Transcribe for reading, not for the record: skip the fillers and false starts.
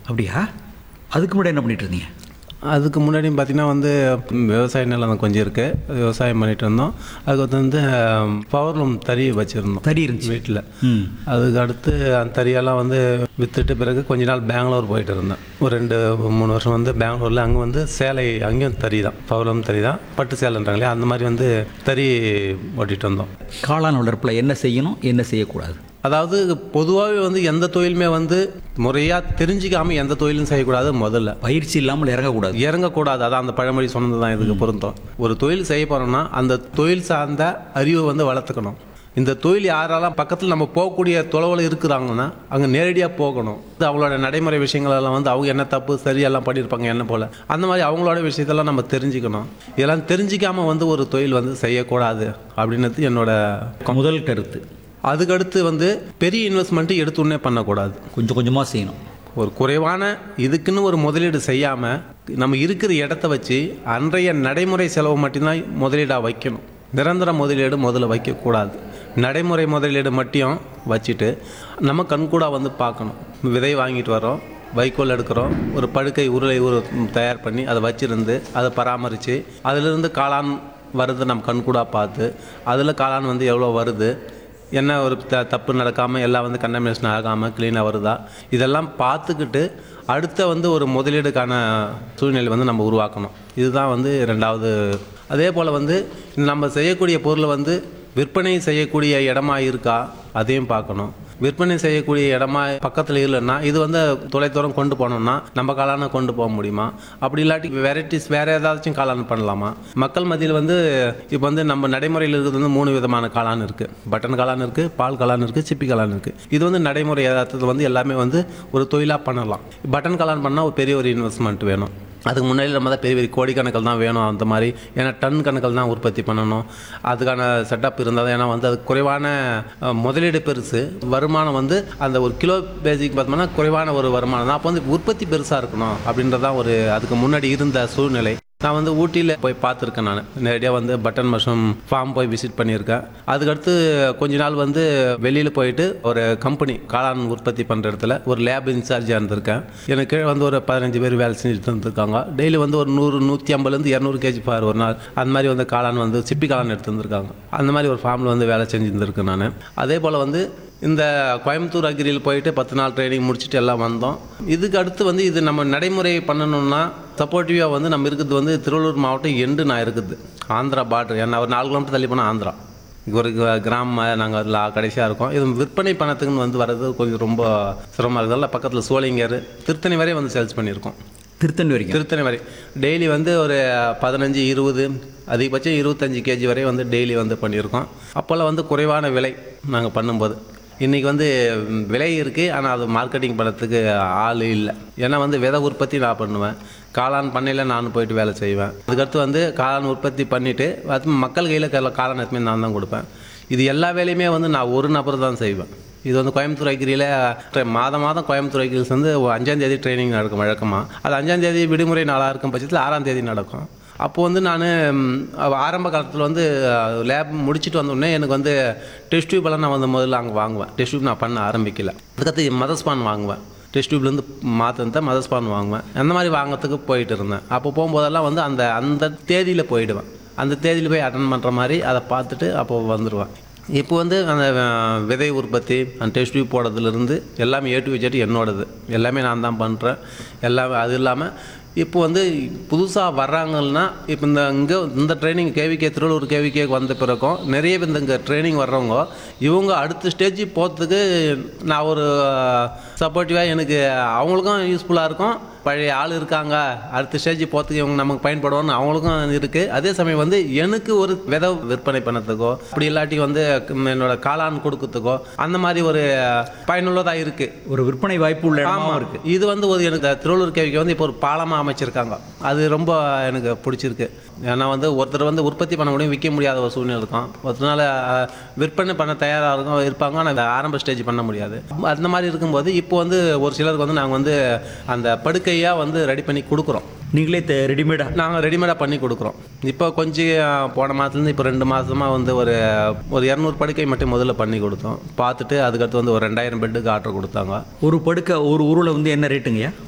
அப்படியா? அதுக்கு முன்னாடி என்ன பண்ணிட்டு இருந்தீங்க? அதுக்கு முன்னாடியும் பார்த்திங்கன்னா விவசாய நிலம் கொஞ்சம் இருக்குது, விவசாயம் பண்ணிகிட்டு இருந்தோம். அதுக்கு வந்து பவர்லூம் தறி வச்சுருந்தோம். தறி இருந்துச்சு வீட்டில். அதுக்கு அடுத்து அந்த தறியெல்லாம் விற்றுட்டு பிறகு கொஞ்ச நாள் பெங்களூர் போயிட்டு இருந்தேன். ஒரு 2-3 வருஷம் பெங்களூரில் அங்கே சேலை, அங்கேயும் தறி தான், பவர்லூம் தறி தான், பட்டு சேலைன்றாங்களே அந்த மாதிரி தறி ஓட்டிகிட்டு வந்தோம். காளான் வளர்ப்பில் என்ன செய்யணும், என்ன செய்யக்கூடாது? அதாவது பொதுவாகவே எந்த தொழிலுமே முறையாக தெரிஞ்சிக்காமல் எந்த தொழிலும் செய்யக்கூடாது. முதல்ல பயிற்சி இல்லாமல் இறங்கக்கூடாது. அதான் அந்த பழமொழி சொன்னது தான் இதுக்கு பொருத்தம். ஒரு தொழில் செய்ய போகிறோம்னா அந்த தொழில் சார்ந்த அறிவை வளர்த்துக்கணும். இந்த தொழில் யாரெல்லாம் பக்கத்தில் நம்ம போகக்கூடிய தொலைவில் இருக்கிறாங்கன்னா அங்கே நேரடியாக போகணும். அவங்களோட நடைமுறை விஷயங்களெல்லாம் அவங்க என்ன தப்பு சரியெல்லாம் பண்ணியிருப்பாங்க என்ன போல், அந்த மாதிரி அவங்களோட விஷயத்தெல்லாம் நம்ம தெரிஞ்சுக்கணும். இதெல்லாம் தெரிஞ்சிக்காமல் ஒரு தொழில் செய்யக்கூடாது அப்படின்றது என்னோட முதல் கருத்து. அதுக்கடுத்து பெரிய இன்வெஸ்ட்மெண்ட்டு எடுத்துன்னே பண்ணக்கூடாது. கொஞ்சம் கொஞ்சமாக செய்யணும். ஒரு குறைவான இதுக்குன்னு ஒரு முதலீடு செய்யாமல் நம்ம இருக்கிற இடத்த வச்சு அன்றைய நடைமுறை செலவு மட்டும்தான் முதலீடாக வைக்கணும். நிரந்தர முதலீடு முதல்ல வைக்கக்கூடாது. நடைமுறை முதலீடு மட்டும் வச்சுட்டு நம்ம கண்கூடா பார்க்கணும். விதை வாங்கிட்டு வரோம், வைக்கோல் எடுக்கிறோம், ஒரு படுக்கை உருளை தயார் பண்ணி அதை வச்சுருந்து அதை பராமரித்து அதிலிருந்து காளான் வருது நம்ம கண்கூடா பார்த்து அதில் காளான் எவ்வளோ வருது, என்ன ஒரு தப்பு நடக்காமல் எல்லாம் கண்டமினேஷன் ஆகாமல் க்ளீனாக வருதா, இதெல்லாம் பார்த்துக்கிட்டு அடுத்த ஒரு முதலீடுக்கான சூழ்நிலை நம்ம உருவாக்கணும். இதுதான் ரெண்டாவது. அதே போல் நம்ம செய்யக்கூடிய பொருள் விற்பனை செய்யக்கூடிய இடமா இருக்கா அதையும் பார்க்கணும். விற்பனை செய்யக்கூடிய இடமா பக்கத்தில் இல்லைன்னா இது தொலைதூரம் கொண்டு போனோம்னா நம்ம காளானை கொண்டு போக முடியுமா, அப்படி இல்லாட்டி வெரைட்டிஸ் வேறு ஏதாச்சும் காளான் பண்ணலாமா. மக்கள் மத்தியில் இப்போ நம்ம நடைமுறையில் இருக்கிறது 3 விதமான காளான் இருக்குது. பட்டன் காளான் இருக்குது, பால் காளான் இருக்குது, சிப்பி காளான் இருக்குது. இது நடைமுறை யதார்த்தத்தில் எல்லாமே ஒரு தொழிலாக பண்ணலாம். பட்டன் காளான் பண்ணால் ஒரு பெரிய ஒரு இன்வெஸ்ட்மெண்ட் வேணும். அதுக்கு முன்னாடி நம்ம தான் பெரிய பெரிய கோடிக்கணக்கில் தான் வேணும் அந்த மாதிரி. ஏன்னா டன் கணக்கில் தான் உற்பத்தி பண்ணணும். அதுக்கான செட்டப் இருந்தால் தான். ஏன்னா அது குறைவான முதலீடு பெருசு, வருமானம் அந்த ஒரு கிலோ பேசிக் பார்த்தோம்னா குறைவான ஒரு வருமானம் தான். அப்போ உற்பத்தி பெருசாக இருக்கணும் அப்படின்றதான் அதுக்கு முன்னாடி இருந்த சூழ்நிலை. நான் ஊட்டியில் போய் பார்த்துருக்கேன். நான் நேரடியாக பட்டன் மஷ்ரூம் ஃபார்ம் போய் விசிட் பண்ணியிருக்கேன். அதுக்கடுத்து கொஞ்ச நாள் வெளியில் போயிட்டு ஒரு கம்பெனி காளான் உற்பத்தி பண்ணுற இடத்துல ஒரு லேப் இன்சார்ஜாக இருந்திருக்கேன். எனக்கு கீழே ஒரு 15 பேர் வேலை செஞ்சுட்டு இருந்திருக்காங்க. டெய்லி ஒரு 100, 150லேருந்து 200 கேஜி பார் ஒரு நாள் அந்த மாதிரி காளான் சிப்பி காளான் எடுத்து வந்திருக்காங்க. அந்த மாதிரி ஒரு ஃபார்மில் வேலை செஞ்சுருந்துருக்கேன் நான். அதே போல் இந்த கோயம்புத்தூர் அக்ரியில் போயிட்டு 10 நாள் ட்ரைனிங் முடிச்சுட்டு எல்லாம் வந்தோம். இதுக்கு அடுத்து இது நம்ம நடைமுறை பண்ணணும்னா சப்போர்ட்டிவாக நம்ம இருக்கிறது திருவள்ளூர் மாவட்டம் எண்டு நான் இருக்குது, ஆந்திரா பார்டர். ஏன்னா ஒரு 4 கிலோமீட்டர் தள்ளி போனால் ஆந்திரா. ஒரு கிராமம் நாங்கள் அதில் கடைசியாக இருக்கோம். இது விற்பனை பண்ணத்துக்குன்னு வர்றது கொஞ்சம் ரொம்ப சிரமமாக இருக்கிறதால பக்கத்தில் சோளிங்கர், திருத்தணி வரை சேல்ஸ் பண்ணியிருக்கோம். திருத்தணி வரை டெய்லி ஒரு 15, 20, அதிகபட்சம் 25 கேஜி வரை டெய்லி பண்ணியிருக்கோம். அப்போல்லாம் குறைவான விலை நாங்கள் பண்ணும்போது. இன்றைக்கி விலை இருக்குது, ஆனால் அது மார்க்கெட்டிங் பண்ணுறதுக்கு ஆள் இல்லை. ஏன்னா விதை உற்பத்தி நான் பண்ணுவேன், காளான் பண்ணையில் நான் போயிட்டு வேலை செய்வேன். அதுக்கடுத்து காளான் உற்பத்தி பண்ணிவிட்டு அது மக்கள் கையில் காளான் எதுவுமே நான் தான் கொடுப்பேன். இது எல்லா வேலையுமே நான் ஒரு நபர் தான் செய்வேன். இது கோயம்புத்தூர் அக்ரியில் மாதம் கோயம்புத்தூர் அக்ரிஸ் 5ஆம் தேதி ட்ரைனிங் நடக்கும் வழக்கமாக. அது 5ஆம் தேதி விடுமுறை நாளாக இருக்கும் பட்சத்தில் 6ஆம் தேதி நடக்கும். அப்போது நான் ஆரம்ப காலத்தில் லேப் முடிச்சுட்டு வந்தோடனே எனக்கு டெஸ்ட் டியூப்பெல்லாம் நான் முதல்ல அங்கே வாங்குவேன். டெஸ்ட் டியூப் நான் பண்ண ஆரம்பிக்கல. அதுக்கடுத்து மதர்ஸ்பான் வாங்குவேன். டெஸ்ட் டியூப்லேருந்து மாற்றிருந்தேன், மதர்ஸ்பான் வாங்குவேன். அந்த மாதிரி வாங்கிறதுக்கு போயிட்டு இருந்தேன். அப்போ போகும்போதெல்லாம் அந்த தேதியில் போயிடுவேன். அந்த தேதியில் போய் அட்டன் பண்ணுற மாதிரி அதை பார்த்துட்டு அப்போது வந்துடுவேன். இப்போ அந்த விதை உற்பத்தி, அந்த டெஸ்ட் டியூப் போடுறதுலேருந்து எல்லாமே A to Z என்னோடது. எல்லாமே நான் தான் பண்ணுறேன். எல்லாமே அது இல்லாமல் இப்போ புதுசாக வர்றாங்கன்னா இப்போ இந்த ட்ரைனிங் கேவிகே திருவள்ளூர் கேவிகேக்கு வந்த பிறகும் நிறைய பேர் இங்கே ட்ரைனிங் வர்றவங்க இவங்க அடுத்த ஸ்டேஜ் போகிறதுக்கு நான் ஒரு சப்போர்ட்டிவாக எனக்கு அவங்களுக்கும் யூஸ்ஃபுல்லாக இருக்கும். பழைய ஆள் இருக்காங்க, அடுத்த ஸ்டேஜ் போகிறதுக்கு இவங்க நமக்கு பயன்படுவோன்னு அவங்களுக்கும் இருக்குது. அதே சமயம் எனக்கு ஒரு விதை விற்பனை பண்ணத்துக்கோ அப்படி இல்லாட்டி என்னோட காளான் கொடுக்கறதுக்கோ அந்த மாதிரி ஒரு பயனுள்ளதாக இருக்குது. ஒரு விற்பனை வாய்ப்பு உள்ள இடமா இருக்குது. இது ஒரு எனக்கு திருவள்ளூர் கேவிக்கு இப்போ ஒரு பாலமாக அமைச்சிருக்காங்க. அது ரொம்ப எனக்கு பிடிச்சிருக்கு. ஏன்னா ஒருத்தர் உற்பத்தி பண்ண முடியும், விற்க முடியாத ஒரு சூழ்நிலை இருக்கும். ஒருத்தனால விற்பனை பண்ண தயாராக இருப்பாங்க, ஆனால் ஆரம்ப ஸ்டேஜ் பண்ண முடியாது. அந்த மாதிரி இருக்கும்போது இப்போ ஒரு சிலருக்கு நாங்கள் அந்த படுக்கையாக ரெடி பண்ணி கொடுக்குறோம். நீங்களே நாங்கள் ரெடிமேடாக பண்ணி கொடுக்குறோம். இப்போ கொஞ்சம் போன மாதத்துலேருந்து இப்போ 2 மாதமாக ஒரு 200 படுக்கை மட்டும் முதல்ல பண்ணி கொடுத்தோம். பார்த்துட்டு அதுக்கடுத்து ஒரு 2000 பெட்டுக்கு ஆர்டர் கொடுத்தாங்க. ஒரு படுக்கை ஒரு ஊரில் என்ன ரேட்டுங்கய்யா?